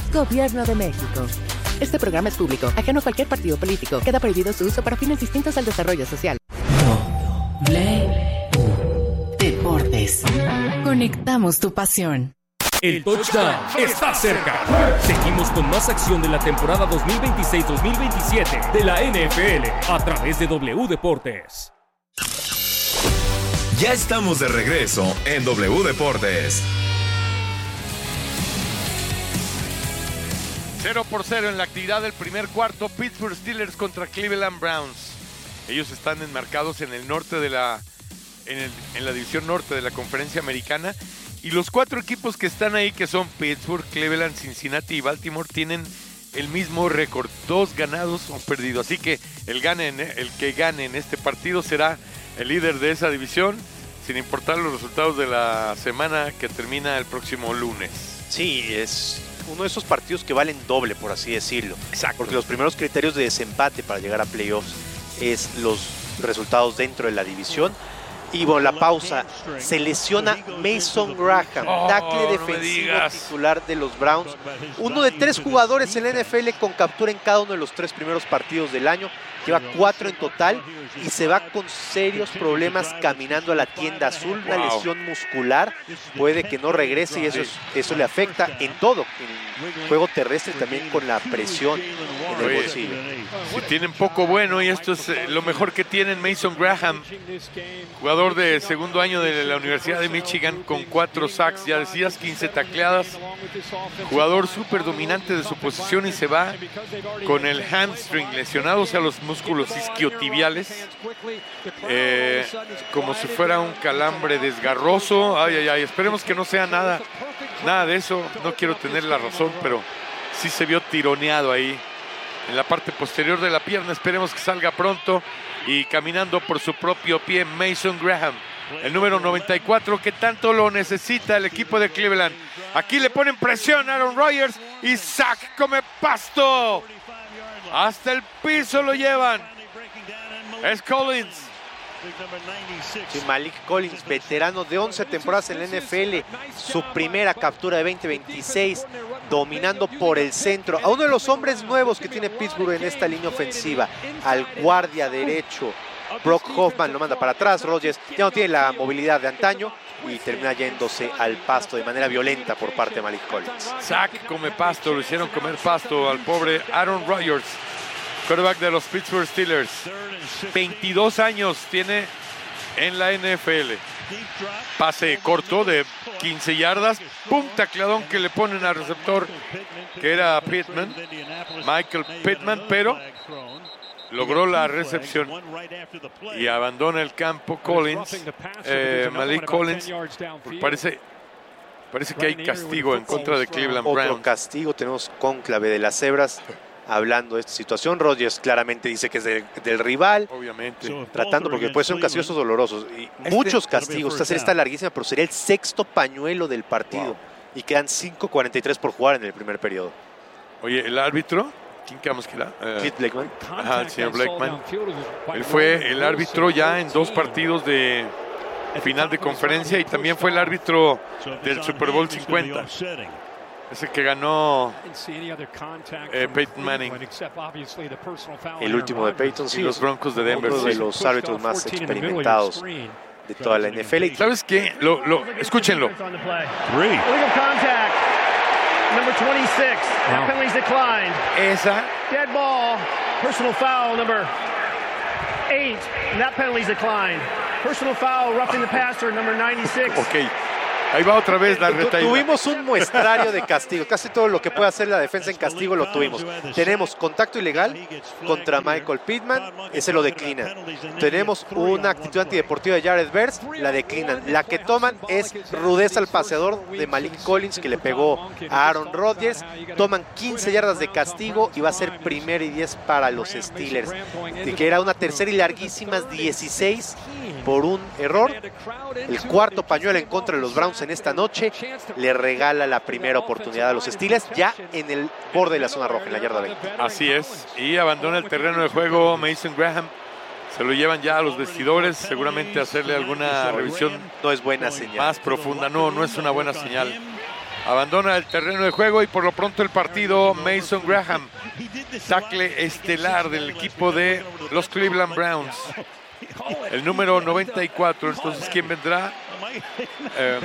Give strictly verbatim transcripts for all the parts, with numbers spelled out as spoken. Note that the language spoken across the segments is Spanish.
Gobierno de México. Este programa es público, ajeno a cualquier partido político. Queda prohibido su uso para fines distintos al desarrollo social. W Deportes. Conectamos tu pasión. El touchdown está cerca. Seguimos con más acción de la temporada dos mil veintiséis dos mil veintisiete de la N F L a través de W Deportes. Ya estamos de regreso en W Deportes. cero por cero en la actividad del primer cuarto. Pittsburgh Steelers contra Cleveland Browns. Ellos están enmarcados en el norte de la en, el, en la división norte de la conferencia americana. Y los cuatro equipos que están ahí, que son Pittsburgh, Cleveland, Cincinnati y Baltimore, tienen el mismo récord, dos ganados, un perdido. Así que el, gane, el que gane en este partido será el líder de esa división, sin importar los resultados de la semana que termina el próximo lunes. Sí, es uno de esos partidos que valen doble, por así decirlo. Exacto. Porque los primeros criterios de desempate para llegar a playoffs es los resultados dentro de la división. Y bueno, la pausa. Se lesiona Mason Graham, oh, tackle no defensivo titular de los Browns. Uno de tres jugadores en la N F L con captura en cada uno de los tres primeros partidos del año. Lleva cuatro en total y se va con serios problemas caminando a la tienda azul. Una wow. lesión muscular. Puede que no regrese y eso, es, eso le afecta en todo. En el juego terrestre también con la presión en el bolsillo. Si tienen poco bueno, y esto es lo mejor que tienen, Mason Graham, jugador de segundo año de la Universidad de Michigan con cuatro sacks, ya decías, quince tacleadas, jugador súper dominante de su posición y se va con el hamstring lesionado, o sea, los músculos isquiotibiales, eh, como si fuera un calambre desgarroso. Ay, ay, ay, esperemos que no sea nada, nada de eso, no quiero tener la razón, pero sí se vio tironeado ahí en la parte posterior de la pierna. Esperemos que salga pronto y caminando por su propio pie Mason Graham, el número noventa y cuatro, que tanto lo necesita el equipo de Cleveland. Aquí le ponen presión a Aaron Rodgers y Zach come pasto. Hasta el piso lo llevan. Es Collins. Sí, Malik Collins, veterano de once temporadas en la N F L, su primera captura de veinte veintiséis, dominando por el centro a uno de los hombres nuevos que tiene Pittsburgh en esta línea ofensiva, al guardia derecho. Brock Hoffman lo manda para atrás. Rodgers ya no tiene la movilidad de antaño y termina yéndose al pasto de manera violenta por parte de Malik Collins. Zach come pasto, lo hicieron comer pasto al pobre Aaron Rodgers, quarterback de los Pittsburgh Steelers. veintidós años tiene en la N F L. Pase corto de quince yardas. Pum, tacleadón que le ponen al receptor, que era Pittman, Michael Pittman, pero logró la recepción y abandona el campo Collins, eh, Malik Collins. Parece, parece que hay castigo en contra de Cleveland Browns. Otro castigo, tenemos cónclave de las cebras hablando de esta situación. Rodgers claramente dice que es de, del rival. Obviamente. Tratando, porque puede ser un castigo dolorosos. Y este, muchos castigos. Esta serie está larguísima, pero sería el sexto pañuelo del partido. Wow. Y quedan cinco cuarenta y tres por jugar en el primer periodo. Oye, el árbitro, ¿quién quedamos que era? Uh, Keith Blakeman. Ajá, el señor Blakeman. Él fue el árbitro ya en dos partidos de final de conferencia y también fue el árbitro del Super Bowl cincuenta. Ese que ganó eh, Peyton Manning. El último de Peyton, sí. Y los Broncos de Denver. Uno de los árbitros más experimentados de toda la N F L. ¿Sabes qué? Lo, lo, escúchenlo. Number twenty-six, that penalty's declined. Esa. Dead ball, personal foul number eight, and that penalty's declined. Personal foul, roughing the passer, number ninety-six. Ok, ahí va otra vez la retaída. Tuvimos un muestrario de castigo. Casi todo lo que puede hacer la defensa en castigo lo tuvimos. Tenemos contacto ilegal contra Michael Pittman, ese lo declinan. Tenemos una actitud antideportiva de Jared Verse, la declinan. La que toman es rudeza al paseador de Malik Collins, que le pegó a Aaron Rodgers. Toman quince yardas de castigo y va a ser primera y diez para los Steelers, de que era una tercera y larguísimas dieciséis por un error. El cuarto pañuelo en contra de los Browns en esta noche le regala la primera oportunidad a los Steelers, ya en el borde de la zona roja, en la yarda veinte. Así es, y abandona el terreno de juego Mason Graham. Se lo llevan ya a los vestidores, seguramente a hacerle alguna revisión. No es buena señal. Más profunda, no, no es una buena señal. abandona el terreno de juego y por lo pronto el partido. Mason Graham, tackle estelar del equipo de los Cleveland Browns. El número noventa y cuatro, entonces ¿quién vendrá? Eh,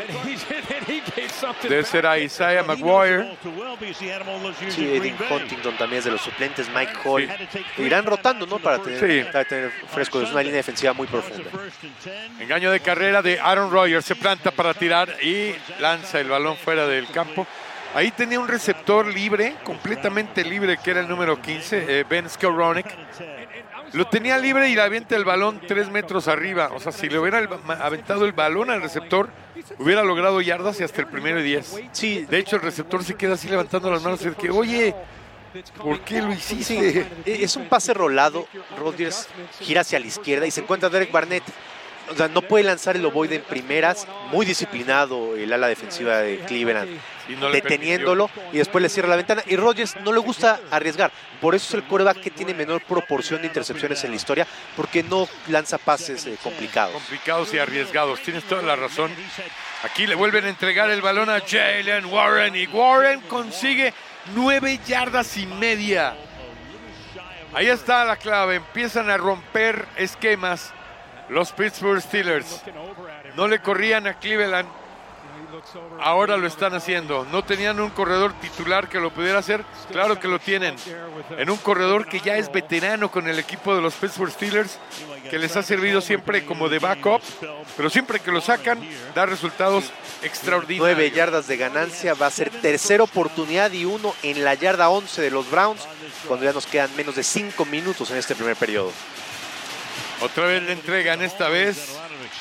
debe ser a Isaiah McGuire. Sí, Eddie Huntington también es de los suplentes, Mike Hall. Sí. Irán rotando, ¿no? Para tener, sí. para tener fresco. Es una línea defensiva muy profunda. Engaño de carrera de Aaron Rodgers, se planta para tirar y lanza el balón fuera del campo. Ahí tenía un receptor libre, completamente libre, que era el número quince, eh, Ben Skowronek. Lo tenía libre y le avienta el balón tres metros arriba. O sea, si le hubiera aventado el balón al receptor, hubiera logrado yardas y hasta el primero y diez. Sí. De hecho, el receptor se queda así levantando las manos y dice que, oye, ¿por qué lo hiciste? Sí. Es un pase rolado. Rodgers gira hacia la izquierda y se encuentra Derek Barnett. O sea, no puede lanzar el ovoide en primeras. Muy disciplinado el ala defensiva de Cleveland, no deteniéndolo, y después le cierra la ventana. Y Rodgers no le gusta arriesgar. Por eso es el quarterback que tiene menor proporción de intercepciones en la historia, porque no lanza pases eh, complicados. Complicados y arriesgados. Tienes toda la razón. Aquí le vuelven a entregar el balón a Jaylen Warren y Warren consigue nueve yardas y media. Ahí está la clave. Empiezan a romper esquemas los Pittsburgh Steelers. No le corrían a Cleveland. Ahora lo están haciendo. No tenían un corredor titular que lo pudiera hacer. Claro que lo tienen. En un corredor que ya es veterano con el equipo de los Pittsburgh Steelers, que les ha servido siempre como de backup, pero siempre que lo sacan, da resultados extraordinarios. Nueve yardas de ganancia. Va a ser tercera oportunidad y uno en la yarda once de los Browns, cuando ya nos quedan menos de cinco minutos en este primer periodo. Otra vez le entregan, esta vez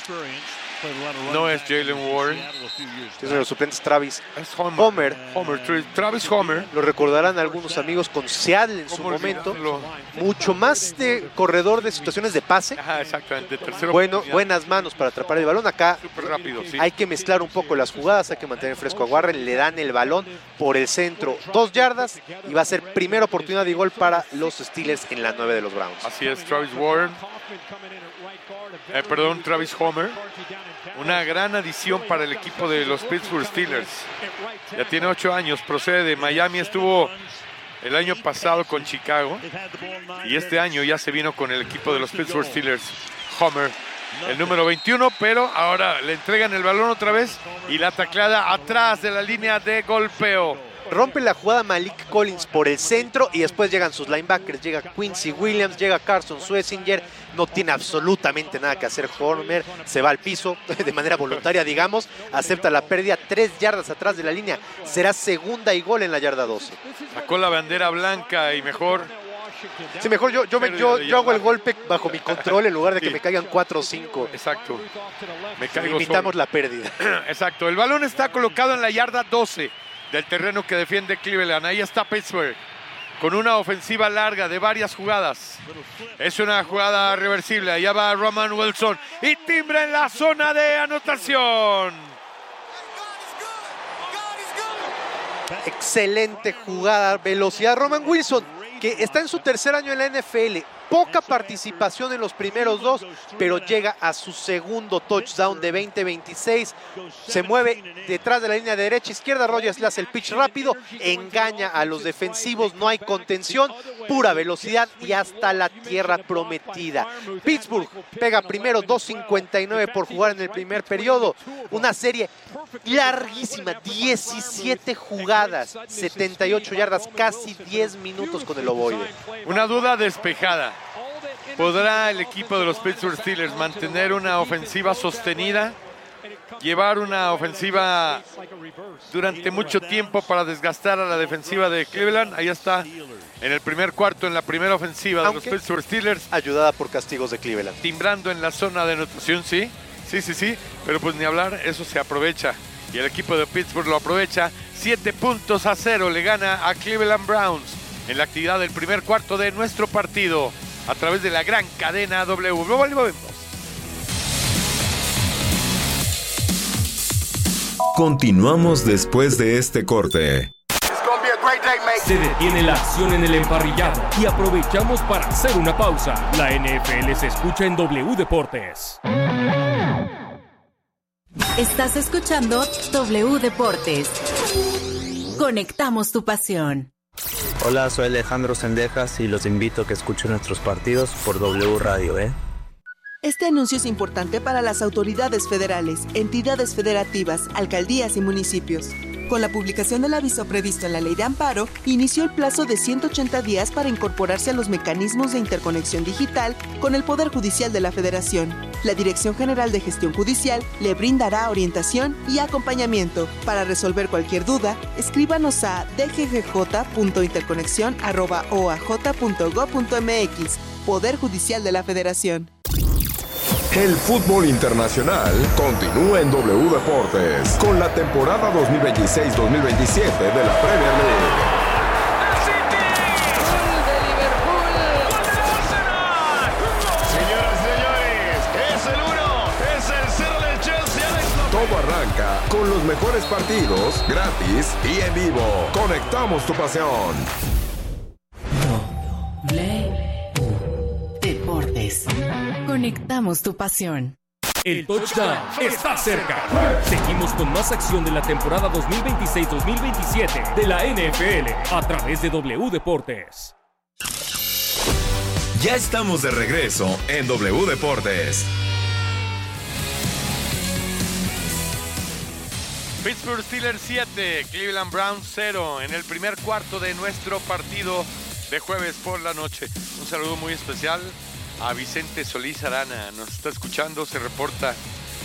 no es Jaylen Warren, es de los suplentes Travis es Homer. Homer. Homer. Travis Homer. Lo recordarán algunos amigos con Seattle en su momento. Mucho más de corredor de situaciones de pase. Ajá, exactamente. Bueno, buenas manos para atrapar el balón. Acá Súper rápido, sí. Hay que mezclar un poco las jugadas, hay que mantener fresco a Warren. Le dan el balón por el centro, dos yardas, y va a ser primera oportunidad de gol para los Steelers en la nueve de los Browns. Así es, Travis Warren. Eh, perdón, Travis Homer. Una gran adición para el equipo de los Pittsburgh Steelers. Ya tiene ocho años, procede de Miami, estuvo el año pasado con Chicago y este año ya se vino con el equipo de los Pittsburgh Steelers. Homer, el número veintiuno, pero ahora le entregan el balón otra vez y la tacleada atrás de la línea de golpeo. Rompe la jugada Malik Collins por el centro y después llegan sus linebackers, llega Quincy Williams, llega Carson Swessinger, no tiene absolutamente nada que hacer Homer, se va al piso de manera voluntaria, digamos, acepta la pérdida, tres yardas atrás de la línea, será segunda y gol en la yarda doce. Sacó la bandera blanca y mejor... Sí, mejor yo, yo, me, yo, yo hago el golpe bajo mi control en lugar de que sí. me caigan cuatro o cinco. Exacto. Me caigo Limitamos solo. la pérdida. Exacto. El balón está colocado en la yarda doce del terreno que defiende Cleveland. Ahí está Pittsburgh con una ofensiva larga de varias jugadas. Es una jugada reversible. Allá va Roman Wilson y timbra en la zona de anotación. Excelente jugada, velocidad. Roman Wilson, que está en su tercer año en la N F L. Poca participación en los primeros dos, pero llega a su segundo touchdown de veinte veintiséis. Se mueve detrás de la línea de derecha, izquierda. Rodgers le hace el pitch rápido, engaña a los defensivos, no hay contención, pura velocidad y hasta la tierra prometida. Pittsburgh pega primero, dos cincuenta y nueve por jugar en el primer periodo. Una serie larguísima, diecisiete jugadas, setenta y ocho yardas, casi diez minutos con el ovoide. Una duda despejada. ¿Podrá el equipo de los Pittsburgh Steelers mantener una ofensiva sostenida? Llevar una ofensiva durante mucho tiempo para desgastar a la defensiva de Cleveland. Ahí está en el primer cuarto, en la primera ofensiva de Aunque, los Pittsburgh Steelers. Ayudada por castigos de Cleveland. Timbrando en la zona de anotación, sí. Sí, sí, sí. Pero pues ni hablar, eso se aprovecha. Y el equipo de Pittsburgh lo aprovecha. Siete puntos a cero le gana a Cleveland Browns en la actividad del primer cuarto de nuestro partido a través de la gran cadena W. Lo volvemos. Continuamos después de este corte. Se detiene la acción en el emparrillado y aprovechamos para hacer una pausa. La N F L se escucha en W Deportes. Estás escuchando W Deportes. Conectamos tu pasión. Hola, soy Alejandro Sendejas y los invito a que escuchen nuestros partidos por W Radio, ¿eh? Este anuncio es importante para las autoridades federales, entidades federativas, alcaldías y municipios. Con la publicación del aviso previsto en la Ley de Amparo, inició el plazo de ciento ochenta días para incorporarse a los mecanismos de interconexión digital con el Poder Judicial de la Federación. La Dirección General de Gestión Judicial le brindará orientación y acompañamiento. Para resolver cualquier duda, escríbanos a d g g j punto interconexión arroba o a j punto gob punto m x. Poder Judicial de la Federación. El fútbol internacional continúa en W Deportes con la temporada dos mil veintiséis dos mil veintisiete de la Premier League. Señoras y señores, es el uno, es el cero del Chelsea. Alex Todo arranca con los mejores partidos, gratis y en vivo. Conectamos tu pasión. W Deportes. Conectamos tu pasión. El touchdown está cerca. Seguimos con más acción de la temporada dos mil veintiséis dos mil veintisiete de la N F L a través de W Deportes. Ya estamos de regreso en W Deportes. Pittsburgh Steelers siete, Cleveland Browns cero en el primer cuarto de nuestro partido de jueves por la noche. Un saludo muy especial a Vicente Solís Arana, nos está escuchando, se reporta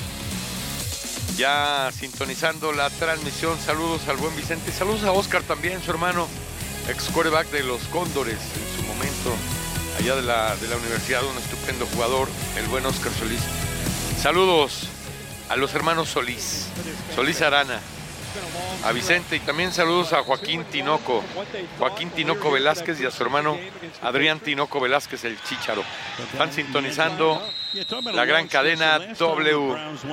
ya sintonizando la transmisión. Saludos al buen Vicente, saludos a Oscar también, su hermano, ex quarterback de los Cóndores en su momento, allá de la, de la universidad, un estupendo jugador, el buen Oscar Solís. Saludos a los hermanos Solís, Solís Arana, a Vicente, y también saludos a Joaquín Tinoco, Joaquín Tinoco Velázquez y a su hermano Adrián Tinoco Velázquez, el Chícharo. Están sintonizando la gran cadena W.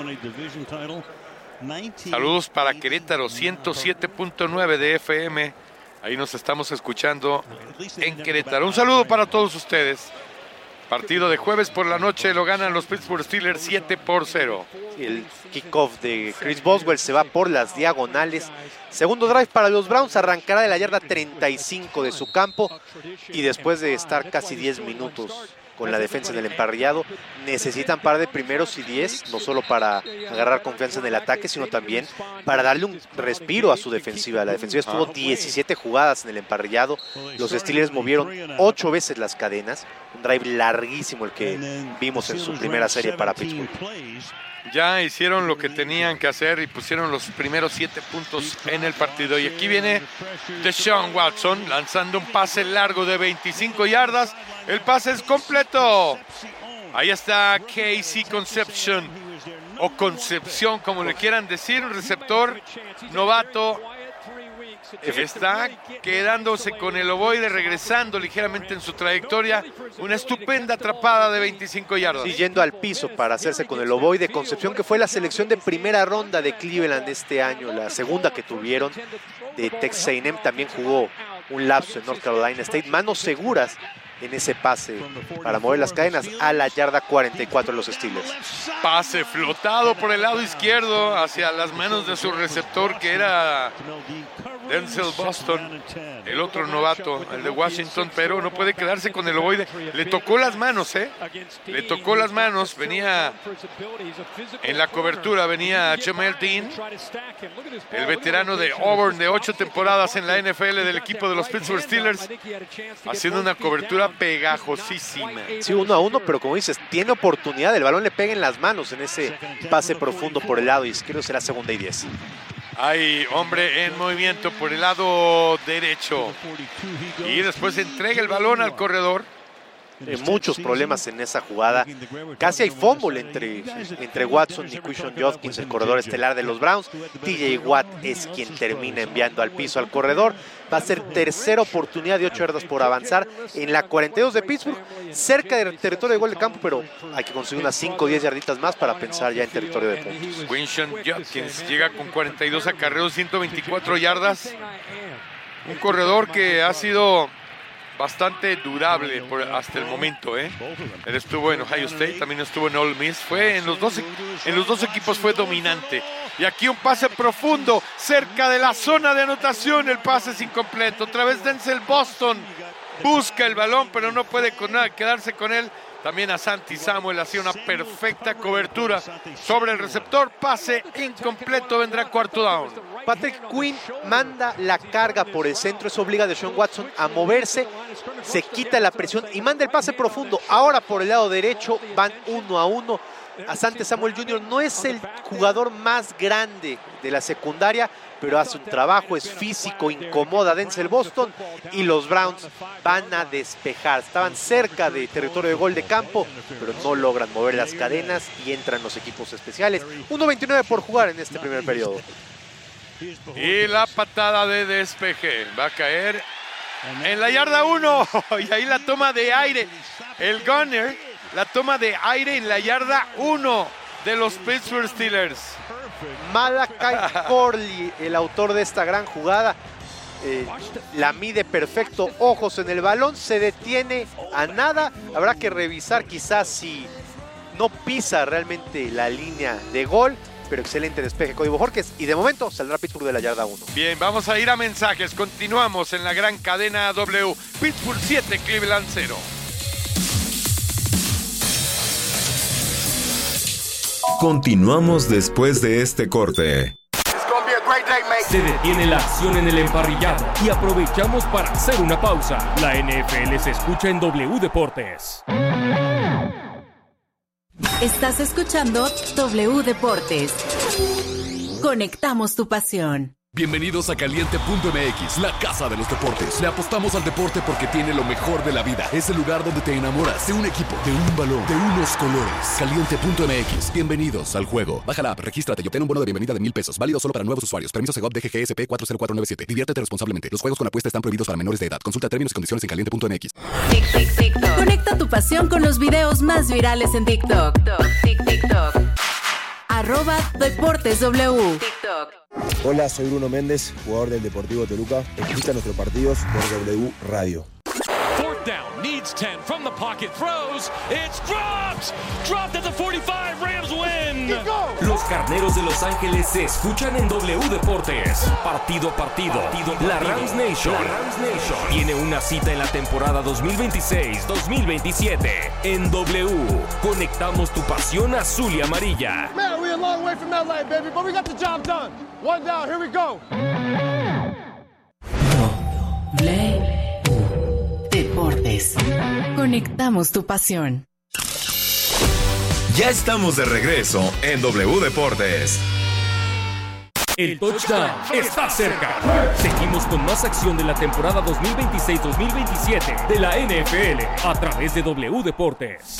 Saludos para Querétaro, ciento siete punto nueve de F M. Ahí nos estamos escuchando en Querétaro. Un saludo para todos ustedes. Partido de jueves por la noche, lo ganan los Pittsburgh Steelers siete por cero. El kickoff de Chris Boswell se va por las diagonales. Segundo drive para los Browns, arrancará de la yarda treinta y cinco de su campo. Y después de estar casi diez minutos con la defensa en el emparrillado, necesitan par de primeros y diez, no solo para agarrar confianza en el ataque, sino también para darle un respiro a su defensiva. La defensiva estuvo diecisiete jugadas en el emparrillado. Los Steelers movieron ocho veces las cadenas. Un drive larguísimo el que vimos en su primera serie para Pittsburgh. Ya hicieron lo que tenían que hacer y pusieron los primeros siete puntos en el partido. Y aquí viene Deshaun Watson lanzando un pase largo de veinticinco yardas. El pase es completo. Ahí está Casey Conception, o Concepción, como le quieran decir, un receptor novato. Está quedándose con el ovoide, regresando ligeramente en su trayectoria. Una estupenda atrapada de veinticinco yardas. Sí, yendo al piso para hacerse con el ovoide. Concepción, que fue la selección de primera ronda de Cleveland este año, la segunda que tuvieron de Texas A and M. También jugó un lapso en North Carolina State. Manos seguras en ese pase para mover las cadenas a la yarda cuarenta y cuatro de los Steelers. Pase flotado por el lado izquierdo hacia las manos de su receptor, que era Denzel Boston, el otro novato, el de Washington, pero no puede quedarse con el ovoide. Le tocó las manos, ¿eh? Le tocó las manos. Venía en la cobertura, venía Jamel Dean, el veterano de Auburn, de ocho temporadas en la N F L del equipo de los Pittsburgh Steelers, haciendo una cobertura pegajosísima. Sí, uno a uno, pero como dices, tiene oportunidad. El balón le pega en las manos en ese pase profundo por el lado izquierdo. Será segunda y diez. Hay hombre en movimiento por el lado derecho. Y después entrega el balón al corredor. Eh, muchos problemas en esa jugada. Casi hay fumble entre, entre Watson y Quishon Judkins, el corredor estelar de los Browns. T J Watt es quien termina enviando al piso al corredor. Va a ser tercera oportunidad de ocho yardas por avanzar en la cuarenta y dos de Pittsburgh, cerca del territorio de gol de campo, pero hay que conseguir unas cinco o diez yarditas más para pensar ya en territorio de puntos. Quishon Judkins llega con cuarenta y dos acarreos, ciento veinticuatro yardas. Un corredor que ha sido bastante durable por, hasta el momento, ¿eh? Él estuvo en Ohio State, también estuvo en Ole Miss, fue en los dos, en los dos equipos fue dominante. Y aquí un pase profundo, cerca de la zona de anotación, el pase es incompleto. Otra vez Denzel Boston busca el balón, pero no puede con nada, quedarse con él. También Asante Samuel hacía una perfecta cobertura sobre el receptor. Pase incompleto, vendrá cuarto down. Patrick Quinn manda la carga por el centro. Eso obliga a Deshaun Watson a moverse. Se quita la presión y manda el pase profundo. Ahora por el lado derecho van uno a uno. Asante Samuel junior no es el jugador más grande de la secundaria, pero hace un trabajo, es físico, incomoda a Denzel Boston y los Browns van a despejar. Estaban cerca de territorio de gol de campo, pero no logran mover las cadenas y entran los equipos especiales. uno veintinueve por jugar en este primer periodo. Y la patada de despeje va a caer en la yarda uno. Y ahí la toma de aire. El gunner, la toma de aire en la yarda uno de los Pittsburgh Steelers. Malachi Corley, el autor de esta gran jugada, eh, la mide perfecto, ojos en el balón, se detiene a nada. Habrá que revisar quizás si no pisa realmente la línea de gol, pero excelente despeje Cody Bojorquez y de momento saldrá Pittsburgh de la yarda uno. Bien, vamos a ir a mensajes, continuamos en la gran cadena W. Pittsburgh siete, Cleveland cero. Continuamos después de este corte. Se detiene la acción en el emparrillado y aprovechamos para hacer una pausa. La N F L se escucha en W Deportes. Estás escuchando W Deportes. Conectamos tu pasión. Bienvenidos a Caliente punto M X, la casa de los deportes. Le apostamos al deporte porque tiene lo mejor de la vida. Es el lugar donde te enamoras de un equipo, de un balón, de unos colores. Caliente punto M X, bienvenidos al juego. Baja la app, regístrate y obtén un bono de bienvenida de mil pesos. Válido solo para nuevos usuarios. Permiso Segov D G G S P cuatro cero cuatro nueve siete. Diviértete responsablemente. Los juegos con apuesta están prohibidos para menores de edad. Consulta términos y condiciones en Caliente punto M X. Tic, tic, tic, Conecta tu pasión con los videos más virales en TikTok. Tic, TikTok. Arroba Deportes W. TikTok. Hola, soy Bruno Méndez, jugador del Deportivo Toluca. Escucha nuestros partidos por W Radio. Fourth down, needs ten from the pocket, throws, it's dropped, dropped at the forty-five, Rams win. Los carneros de Los Ángeles se escuchan en W Deportes. Partido a partido, partido, partido. La Rams Nation, la Rams Nation tiene una cita en la temporada dos mil veintiséis dos mil veintisiete en W. Conectamos tu pasión azul y amarilla. Man, we're a long way from L A, baby, but we got the job done. One down, here we go. W Deportes. Conectamos tu pasión. Ya estamos de regreso en W Deportes. El touchdown está cerca. Seguimos con más acción de la temporada dos mil veintiséis dos mil veintisiete de la N F L a través de W Deportes.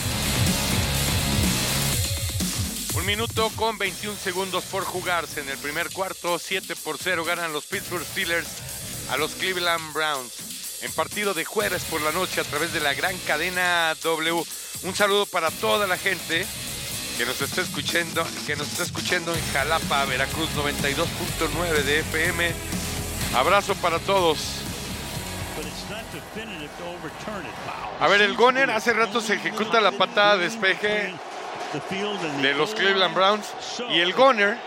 Un minuto con veintiún segundos por jugarse en el primer cuarto. siete por cero ganan los Pittsburgh Steelers a los Cleveland Browns en partido de jueves por la noche a través de la gran cadena W. Un saludo para toda la gente que nos está escuchando, que nos está escuchando en Jalapa, Veracruz, noventa y dos punto nueve de F M. Abrazo para todos. A ver, el Gunner hace rato se ejecuta la patada de despeje de los Cleveland Browns y el Gunner,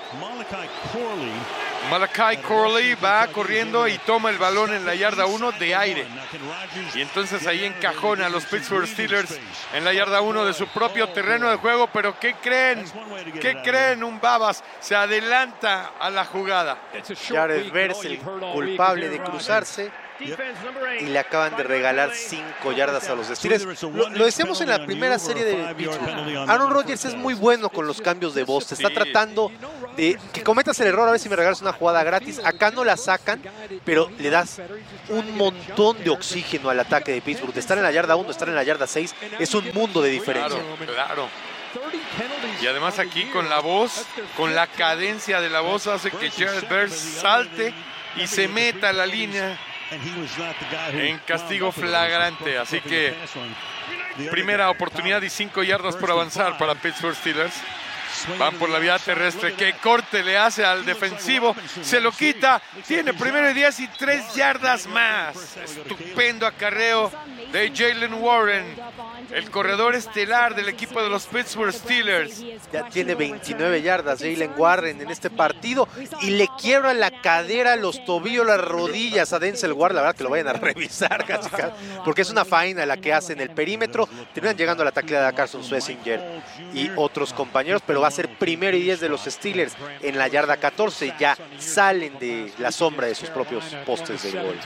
Malachi Corley, va corriendo y toma el balón en la yarda uno de aire. Y entonces ahí encajona a los Pittsburgh Steelers en la yarda uno de su propio terreno de juego. Pero ¿qué creen? ¿Qué creen? Un Babas se adelanta a la jugada. Jared Verse, el culpable de cruzarse, y le acaban de regalar cinco yardas a los Steelers. Lo, lo decíamos en la primera serie de Pittsburgh. Aaron Rodgers es muy bueno con los cambios de voz. Te está tratando de que cometas el error, a ver si me regalas una jugada gratis. Acá no la sacan, pero le das un montón de oxígeno al ataque de Pittsburgh. De estar en la yarda uno, estar en la yarda seis, es un mundo de diferencia. Claro, claro. Y además aquí con la voz, con la cadencia de la voz, hace que Jared Verse salte y se meta a la línea en castigo flagrante. Así que primera oportunidad y cinco yardas por avanzar para Pittsburgh Steelers. Van por la vía terrestre. Qué corte le hace al defensivo. Se lo quita. Tiene primero y diez y tres yardas más. Estupendo acarreo de Jaylen Warren, el corredor estelar del equipo de los Pittsburgh Steelers. Ya tiene veintinueve yardas Jaylen Warren en este partido y le quiebra la cadera, los tobillos, las rodillas a Denzel Ward. La verdad que lo vayan a revisar, porque es una faena la que hace en el perímetro. Terminan llegando a la tacleada de Carson Schlesinger y otros compañeros, pero va a ser primero y diez de los Steelers en la yarda catorce. Ya salen de la sombra de sus propios postes de gol.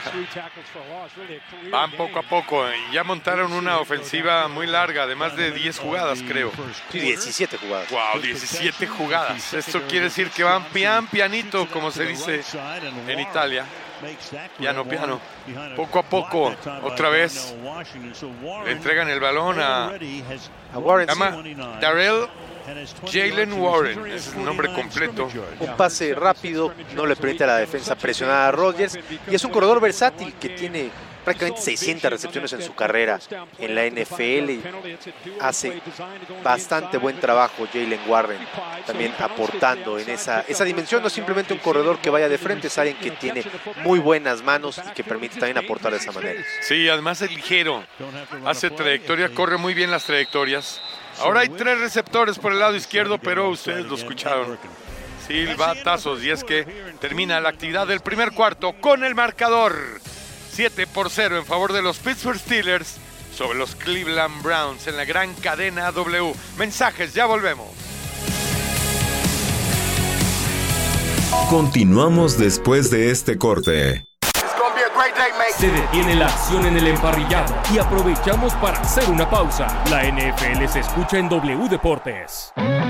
Van poco a poco. Ya montaron una ofensiva muy larga, de más de diez jugadas, creo. Sí, diecisiete jugadas. Wow, diecisiete jugadas. Esto quiere decir que van pian pianito, como se dice en Italia. Piano, piano. Poco a poco, otra vez, le entregan el balón a, a Warren. Se llama Darrell Jaylen Warren, es el nombre completo. Un pase rápido, no le permite a la defensa presionar a Rodgers. Y es un corredor versátil que tiene prácticamente seiscientas recepciones en su carrera en la N F L. Hace bastante buen trabajo Jaylen Warren, también aportando en esa, esa dimensión. No es simplemente un corredor que vaya de frente, es alguien que tiene muy buenas manos y que permite también aportar de esa manera. Sí, además es ligero, hace trayectoria, corre muy bien las trayectorias. Ahora hay tres receptores por el lado izquierdo, pero ustedes lo escucharon. Silbatazos, y es que termina la actividad del primer cuarto con el marcador siete por cero en favor de los Pittsburgh Steelers sobre los Cleveland Browns en la gran cadena W. Mensajes, ya volvemos. Continuamos después de este corte. Se detiene la acción en el emparrillado y aprovechamos para hacer una pausa. La N F L se escucha en W Deportes.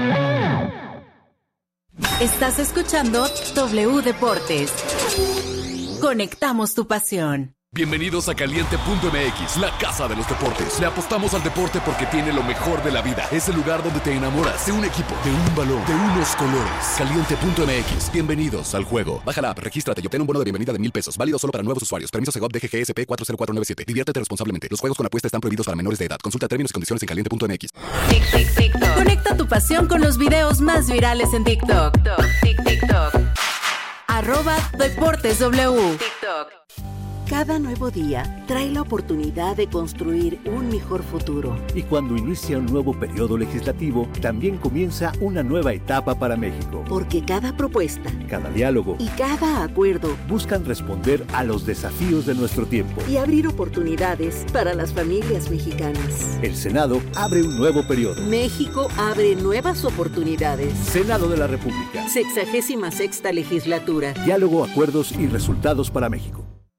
Estás escuchando W Deportes. Conectamos tu pasión. Bienvenidos a Caliente punto M X, la casa de los deportes. Le apostamos al deporte porque tiene lo mejor de la vida. Es el lugar donde te enamoras de un equipo, de un balón, de unos colores. Caliente punto M X, bienvenidos al juego. Baja la app, regístrate y obtén un bono de bienvenida de mil pesos. Válido solo para nuevos usuarios. Permiso Segov D G G S P cuatro cero cuatro nueve siete. Diviértete responsablemente. Los juegos con apuesta están prohibidos para menores de edad. Consulta términos y condiciones en Caliente punto M X. Tic, tic, tic, Conecta tu pasión con los videos más virales en TikTok. Tic, TikTok. Arroba Deportes W. TikTok. Cada nuevo día trae la oportunidad de construir un mejor futuro. Y cuando inicia un nuevo periodo legislativo, también comienza una nueva etapa para México. Porque cada propuesta, cada diálogo y cada acuerdo buscan responder a los desafíos de nuestro tiempo y abrir oportunidades para las familias mexicanas. El Senado abre un nuevo periodo. México abre nuevas oportunidades. Senado de la República. Sexagésima sexta legislatura. Diálogo, acuerdos y resultados para México.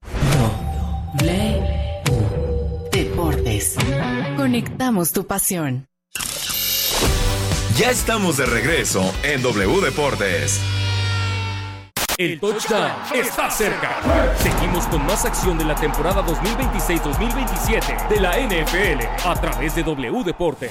W Deportes. Conectamos tu pasión. Ya estamos de regreso en W Deportes. El touchdown está cerca. Seguimos con más acción de la temporada dos mil veintiséis dos mil veintisiete de la N F L a través de W Deportes.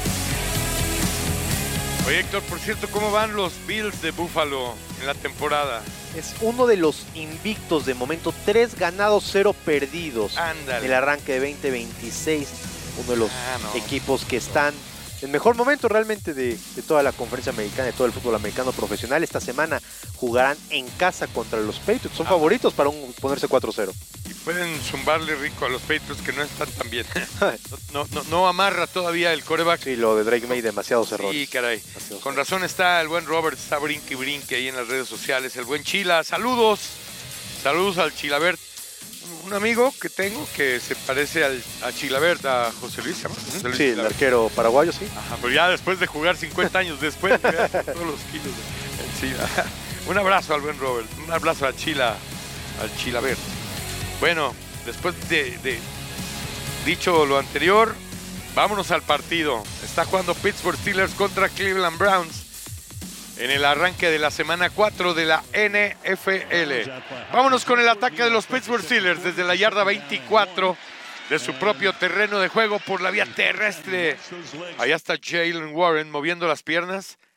Oye, Héctor, por cierto, ¿cómo van los Bills de Buffalo en la temporada? Es uno de los invictos de momento, tres ganados, cero perdidos. Ándale. En el arranque de veinte veintiséis, uno de los ah, no. equipos que están en el mejor momento realmente de, de toda la conferencia americana, de todo el fútbol americano profesional. Esta semana jugarán en casa contra los Patriots, son ah. favoritos para un, ponerse cuatro cero. Y pueden zumbarle rico a los Patriots, que no están tan bien. no, no, no amarra todavía el quarterback. Sí, lo de Drake May, demasiados errores. Sí, caray. Demasiados Con razón está el buen Robert, está brinque y brinque ahí en las redes sociales. El buen Chila, saludos. Saludos al Chilabert. Un amigo que tengo que se parece al, a Chilabert, a José Luis. José Luis sí, el arquero paraguayo, sí. Ajá, pero ya después de jugar cincuenta años después, todos los kilos encima. Un abrazo al buen Robert, un abrazo a Chila, al Chilabert. Bueno, después de, de dicho lo anterior, vámonos al partido. Está jugando Pittsburgh Steelers contra Cleveland Browns en el arranque de la semana cuatro de la N F L. Vámonos con el ataque de los Pittsburgh Steelers desde la yarda veinticuatro de su propio terreno de juego por la vía terrestre. Allá está Jaylen Warren moviendo las piernas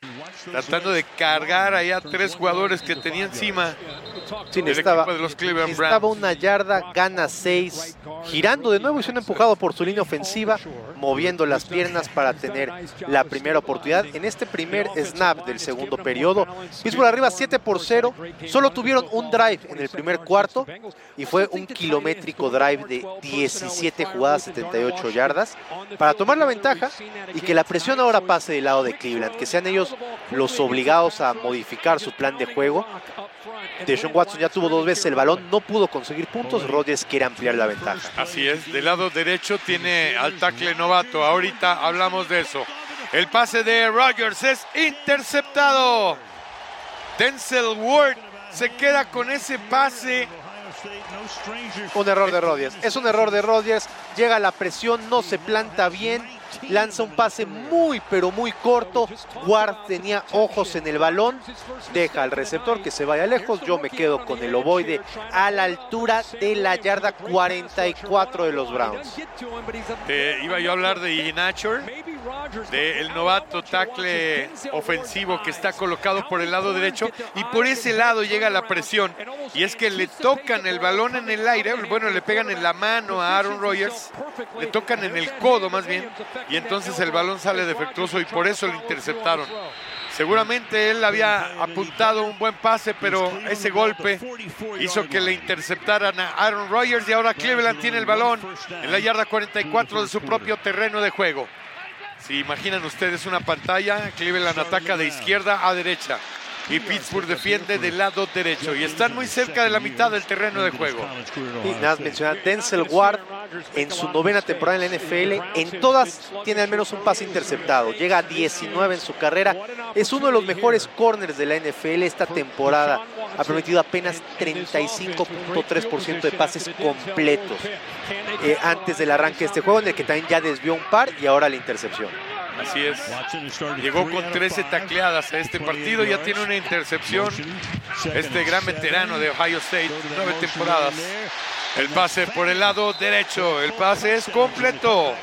tratando de cargar ahí a tres jugadores que tenía encima. Sí, el necesitaba, equipo de los Cleveland necesitaba Browns. una yarda, gana seis, girando de nuevo y siendo empujado por su línea ofensiva, moviendo las piernas para tener la primera oportunidad. En este primer snap del segundo periodo, Pittsburgh arriba siete por cero, solo tuvieron un drive en el primer cuarto y fue un kilométrico drive de diecisiete jugadas, setenta y ocho yardas, para tomar la ventaja y que la presión ahora pase del lado de Cleveland, que sean ellos los obligados a modificar su plan de juego. Deshaun Watson ya tuvo dos veces el balón, no pudo conseguir puntos. Rodgers quiere ampliar la ventaja. Así es, del lado derecho tiene al tackle novato. Ahorita hablamos de eso. El pase de Rodgers es interceptado. Denzel Ward se queda con ese pase. Un error de Rodgers, es un error de Rodgers. Llega la presión, no se planta bien, lanza un pase muy pero muy corto. Ward tenía ojos en el balón, deja al receptor que se vaya lejos. Yo me quedo con el ovoide a la altura de la yarda cuarenta y cuatro de los Browns. Eh, iba yo a hablar de Iheanacho, del novato tackle ofensivo que está colocado por el lado derecho, y por ese lado llega la presión, y es que le tocan el balón en el aire, bueno, le pegan en la mano a Aaron Rodgers, le tocan en el codo más bien, y entonces el balón sale defectuoso y por eso lo interceptaron. Seguramente él había apuntado un buen pase, pero ese golpe hizo que le interceptaran a Aaron Rodgers, y ahora Cleveland tiene el balón en la yarda cuarenta y cuatro de su propio terreno de juego. Si imaginan ustedes una pantalla, Cleveland ataca de izquierda a derecha y Pittsburgh defiende del lado derecho, y están muy cerca de la mitad del terreno de juego. Y nada más mencionar, Denzel Ward en su novena temporada en la N F L, en todas tiene al menos un pase interceptado, llega a diecinueve en su carrera, es uno de los mejores corners de la N F L. Esta temporada ha permitido apenas treinta y cinco punto tres por ciento de pases completos eh, antes del arranque de este juego, en el que también ya desvió un par y ahora la intercepción. Así es, llegó con trece tacleadas a este partido, ya tiene una intercepción, este gran veterano de Ohio State, nueve temporadas. El pase por el lado derecho, el pase es completo.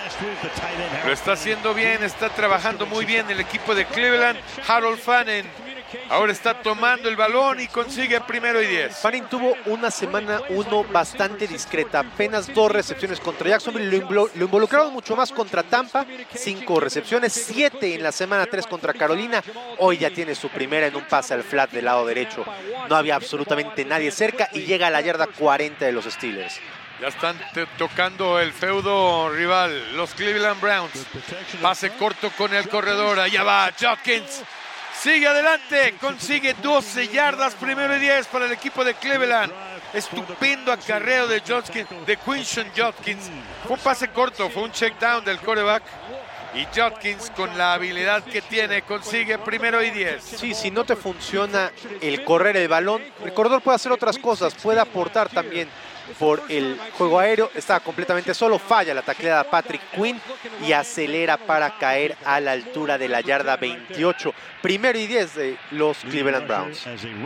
Lo está haciendo bien, está trabajando muy bien el equipo de Cleveland. Harold Fanning ahora está tomando el balón y consigue primero y diez. Fanning tuvo una semana uno bastante discreta, apenas dos recepciones contra Jacksonville, lo, lo involucraron mucho más contra Tampa, cinco recepciones, siete en la semana tres contra Carolina. Hoy ya tiene su primera en un pase al flat del lado derecho, no había absolutamente nadie cerca y llega a la yarda cuarenta de los Steelers. Ya están tocando el feudo rival, los Cleveland Browns. Pase corto con el corredor, allá va Judkins. Sigue adelante, consigue doce yardas, primero y diez para el equipo de Cleveland. Estupendo acarreo de Judkins, de Quinshon Judkins. Fue un pase corto, fue un check down del quarterback. Y Judkins, con la habilidad que tiene, consigue primero y diez. Sí, si no te funciona el correr el balón, el corredor puede hacer otras cosas, puede aportar también por el juego aéreo. Estaba completamente solo, falla la tacleada Patrick Quinn y acelera para caer a la altura de la yarda veintiocho. Primero y diez de los Cleveland Browns.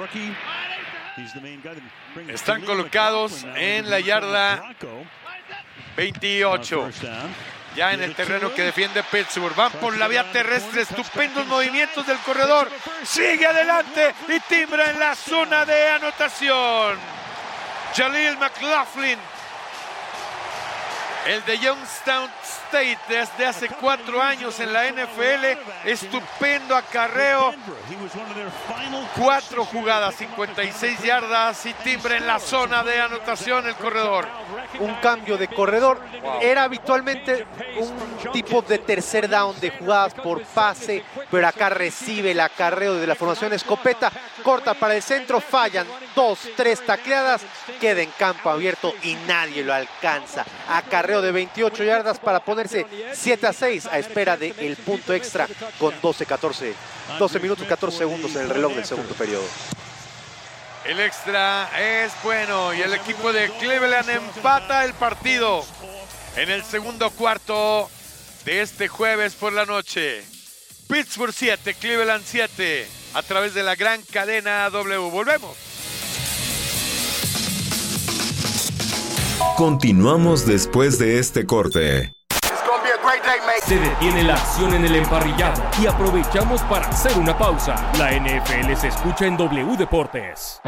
Están colocados en la yarda veintiocho. Ya en el terreno que defiende Pittsburgh. Van por la vía terrestre. Estupendos movimientos del corredor. Sigue adelante y timbra en la zona de anotación. Jaleel McLaughlin, el de Youngstown State, desde hace cuatro años en la N F L. Estupendo acarreo. Cuatro jugadas, cincuenta y seis yardas y timbre en la zona de anotación el corredor. Un cambio de corredor. Wow. Era habitualmente un tipo de tercer down de jugadas por pase, pero acá recibe el acarreo de la formación escopeta. Corta para el centro, fallan dos, tres tacleadas, queda en campo abierto y nadie lo alcanza. Acarreo de veintiocho yardas para ponerse siete a seis a espera del punto extra con doce, catorce, doce minutos, catorce segundos en el reloj del segundo periodo. El extra es bueno y el equipo de Cleveland empata el partido en el segundo cuarto de este jueves por la noche. Pittsburgh siete, Cleveland siete, a través de la gran cadena W. Volvemos. Continuamos después de este corte. It's gonna be a great day, mate. Se detiene la acción en el emparrillado y aprovechamos para hacer una pausa. La N F L se escucha en W Deportes.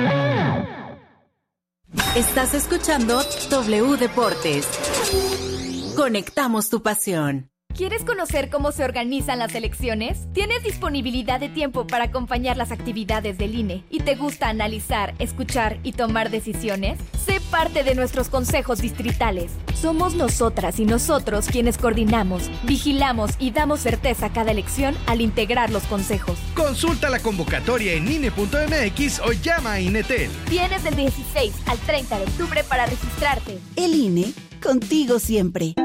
Estás escuchando W Deportes. Conectamos tu pasión. ¿Quieres conocer cómo se organizan las elecciones? ¿Tienes disponibilidad de tiempo para acompañar las actividades del I N E y te gusta analizar, escuchar y tomar decisiones? Sé parte de nuestros consejos distritales. Somos nosotras y nosotros quienes coordinamos, vigilamos y damos certeza a cada elección al integrar los consejos. Consulta la convocatoria en I N E punto M X o llama a INETEL. Tienes del dieciséis al treinta de octubre para registrarte. El I N E, contigo siempre.